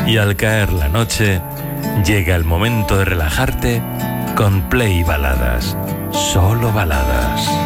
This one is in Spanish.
Y al caer la noche, llega el momento de relajarte con Play Baladas. Solo baladas.